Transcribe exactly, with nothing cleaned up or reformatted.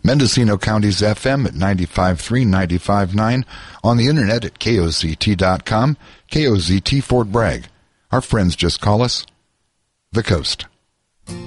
Mendocino County's F M at ninety-five point three, ninety-five point nine, on the internet at K O Z T dot com, K O Z T Fort Bragg. Our friends just call us The Coast.